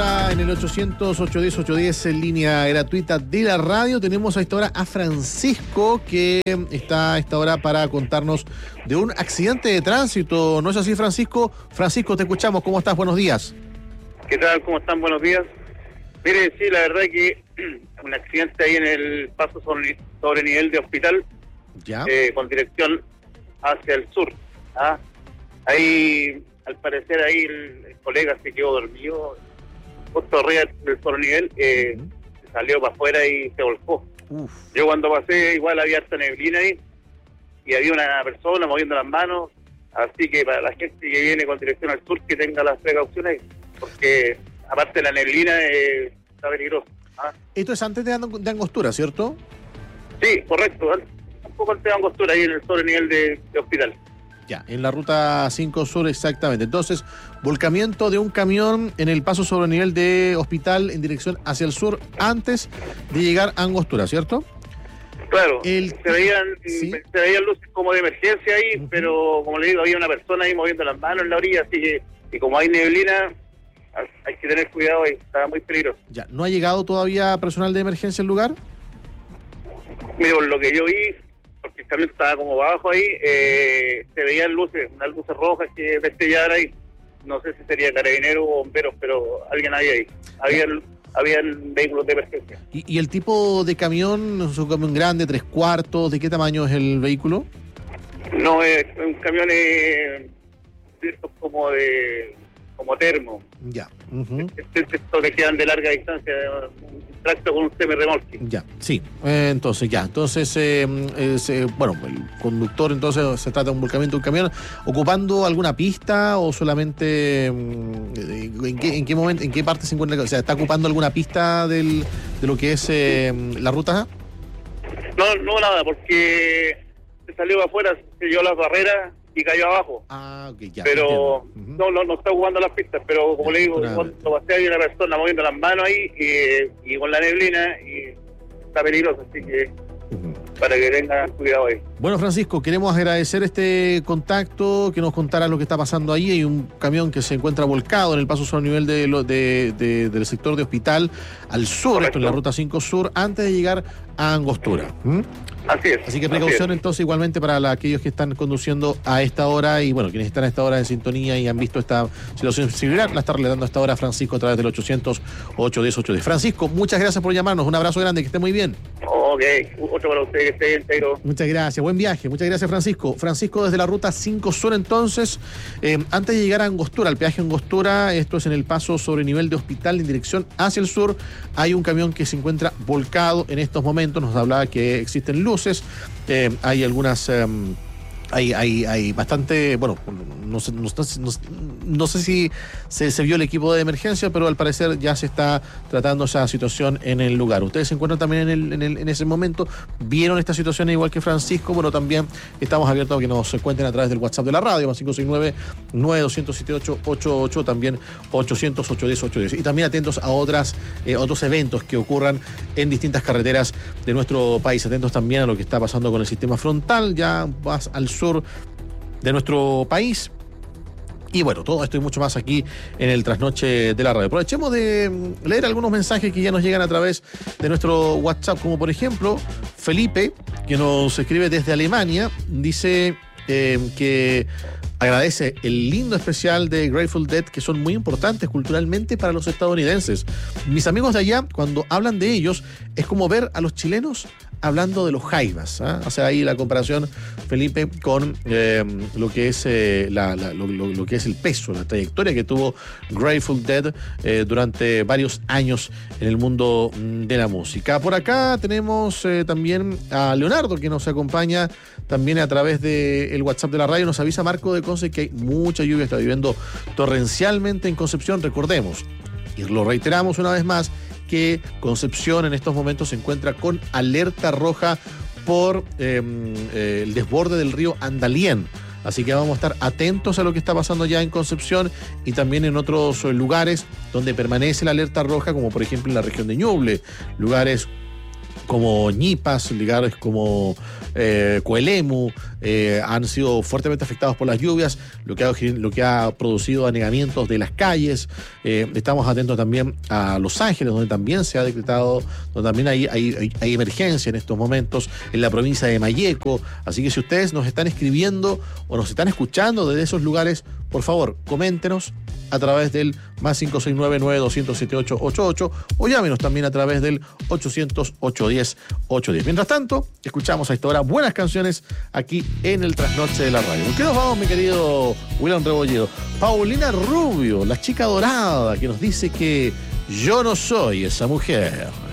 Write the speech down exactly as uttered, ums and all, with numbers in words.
acá en el ochocientos, ochocientos diez, ochocientos diez en línea gratuita de la radio. Tenemos a esta hora a Francisco, que está a esta hora para contarnos de un accidente de tránsito. ¿No es así, Francisco? Francisco, te escuchamos. ¿Cómo estás? Buenos días. ¿Qué tal? ¿Cómo están? Buenos días. Mire, sí, la verdad que un accidente ahí en el paso sobre, sobre nivel de hospital, ya, eh, con dirección hacia el sur. ¿ah? Ahí, al parecer, ahí el, el colega se quedó dormido, justo arriba del sobre nivel, eh, uh-huh. salió para afuera y se volcó. Uf. Yo cuando pasé, igual había harta neblina ahí, y había una persona moviendo las manos, así que para la gente que viene con dirección al sur, que tenga las precauciones, porque aparte de la neblina, eh, está peligroso. ¿ah? Esto es antes de, de Angostura, ¿cierto? Sí, correcto. Un poco antes de Angostura, ahí en el sobre nivel de, de hospital. Ya, en la ruta cinco Sur, exactamente. Entonces, volcamiento de un camión en el paso sobre nivel de hospital en dirección hacia el sur antes de llegar a Angostura, ¿cierto? Claro, el... se veían ¿Sí? se veían luces como de emergencia ahí, uh-huh. pero como le digo, había una persona ahí moviendo las manos en la orilla, así que, y como hay neblina, hay que tener cuidado ahí, está muy peligroso. Ya, ¿no ha llegado todavía personal de emergencia al lugar? Mira, por lo que yo vi, porque el camión estaba como abajo ahí, eh, se veían luces, unas luces rojas que destellaban ahí. No sé si sería carabinero o bomberos, pero alguien había ahí. Habían, habían vehículos de emergencia. ¿Y, ¿Y el tipo de camión, es un camión grande, tres cuartos? ¿De qué tamaño es el vehículo? No, es un camión eh, como de... como termo. Ya. Uh-huh. Estos que quedan de larga distancia, un tracto con un semi-remolque. Ya, sí. Eh, entonces, ya. Entonces, eh, eh, bueno, el conductor, entonces, se trata de un volcamiento de un camión, ¿ocupando alguna pista o solamente en qué, en qué momento, en qué parte se encuentra? O sea, ¿está ocupando alguna pista del, de lo que es eh, la ruta? No, no, nada, porque se salió afuera, se dio las barreras y cayó abajo. Ah, ok, ya. Pero uh-huh. no, no no está jugando las pistas, pero como ya, le digo, cuando pasé hay una persona moviendo las manos ahí y, y con la neblina y está peligroso, así que uh-huh. para que tengan cuidado ahí. Bueno, Francisco, queremos agradecer este contacto, que nos contaras lo que está pasando ahí. Hay un camión que se encuentra volcado en el paso sobre nivel de, de, de, del sector de hospital al sur, correcto, esto en la ruta cinco Sur, antes de llegar a Angostura. ¿Mm? Así es. Así que precaución entonces igualmente para la, aquellos que están conduciendo a esta hora y bueno, quienes están a esta hora en sintonía y han visto esta situación similar, la está relatando a esta hora Francisco a través del ochocientos, ochocientos diez, ochocientos diez. Francisco, muchas gracias por llamarnos, un abrazo grande, que esté muy bien. Ok, otro para usted, que esté bien, Tairo. Muchas gracias, buen viaje, muchas gracias, Francisco. Francisco desde la ruta cinco Sur entonces, eh, antes de llegar a Angostura, al peaje Angostura, esto es en el paso sobre nivel de hospital en dirección hacia el sur, hay un camión que se encuentra volcado en estos momentos, nos hablaba que existen luces, eh, hay algunas... Eh, Hay, hay, hay bastante, bueno, no sé, no, no, no sé si se, se vio el equipo de emergencia, pero al parecer ya se está tratando esa situación en el lugar. Ustedes se encuentran también en, el, en, el, en ese momento, vieron esta situación igual que Francisco, bueno, también estamos abiertos a que nos cuenten a través del WhatsApp de la radio, más cinco seis nueve, nueve dos siete ocho, ocho ocho, también ochocientos, ochocientos diez, ochocientos diez. Y también atentos a otras eh, otros eventos que ocurran en distintas carreteras de nuestro país. Atentos también a lo que está pasando con el sistema frontal, ya más al sur sur de nuestro país. Y bueno, todo esto y mucho más aquí en el Trasnoche de la Radio. Aprovechemos de leer algunos mensajes que ya nos llegan a través de nuestro WhatsApp, como por ejemplo Felipe, que nos escribe desde Alemania, dice eh, que agradece el lindo especial de Grateful Dead, que son muy importantes culturalmente para los estadounidenses. Mis amigos de allá, cuando hablan de ellos, es como ver a los chilenos hablando de los Jaivas, ¿eh? O sea, ahí la comparación, Felipe, con eh, lo que es eh, la, la, lo, lo, lo que es el peso, la trayectoria que tuvo Grateful Dead eh, durante varios años en el mundo de la música. Por acá tenemos eh, también a Leonardo, que nos acompaña también a través del WhatsApp de la radio. Nos avisa Marco de Conce que hay mucha lluvia, está lloviendo torrencialmente en Concepción, recordemos, y lo reiteramos una vez más, que Concepción en estos momentos se encuentra con alerta roja por eh, eh, el desborde del río Andalién. Así que vamos a estar atentos a lo que está pasando ya en Concepción y también en otros lugares donde permanece la alerta roja, como por ejemplo en la región de Ñuble, lugares como Ñipas, lugares como eh, Coelemu, eh, han sido fuertemente afectados por las lluvias, lo que ha, lo que ha producido anegamientos de las calles. Eh, estamos atentos también a Los Ángeles, donde también se ha decretado, donde también hay, hay, hay, hay emergencia en estos momentos, en la provincia de Malleco. Así que si ustedes nos están escribiendo o nos están escuchando desde esos lugares, por favor, coméntenos a través del más cinco seis nueve, nueve dos cero siete ocho ocho ocho o llámenos también a través del ochocientos, ochocientos diez, ochocientos diez. Mientras tanto, escuchamos a esta hora buenas canciones aquí en el Trasnoche de la Radio. ¿Con qué nos vamos, mi querido William Rebolledo? Paulina Rubio, la chica dorada, que nos dice que yo no soy esa mujer.